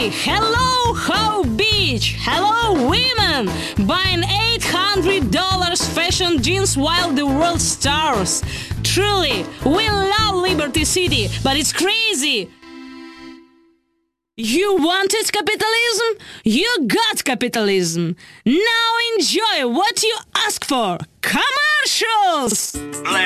Hello, How Beach! Hello, women! Buying $800 fashion jeans while the world starves. Truly, we love Liberty City, but it's crazy! You wanted capitalism? You got capitalism! Now enjoy what you asked for! Commercials!